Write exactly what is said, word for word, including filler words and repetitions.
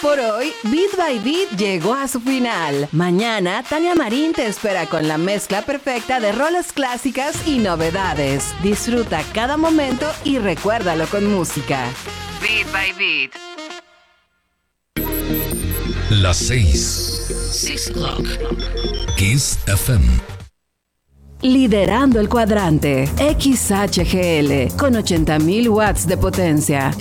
Por hoy, Beat by Beat llegó a su final. Mañana, Tania Marín te espera con la mezcla perfecta de rolas clásicas y novedades. Disfruta cada momento y recuérdalo con música. Beat by Beat. Las seis. Six o'clock. Kiss F M. Liderando el cuadrante. X H G L con ochenta mil watts de potencia.